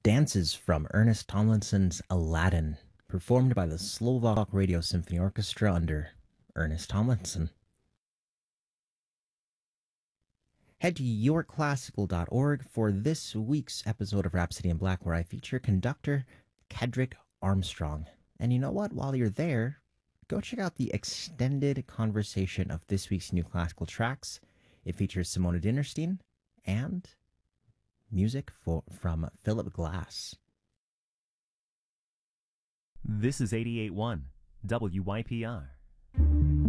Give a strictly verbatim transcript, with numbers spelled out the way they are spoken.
Dances from Ernest Tomlinson's Aladdin, performed by the Slovak Radio Symphony Orchestra under Ernest Tomlinson. Head to your classical dot org for this week's episode of Rhapsody in Black, where I feature conductor Kedrick Armstrong. And you know what? While you're there, go check out the extended conversation of this week's new classical tracks. It features Simona Dinnerstein and music for, from Philip Glass. This is eighty-eight point one W Y P R.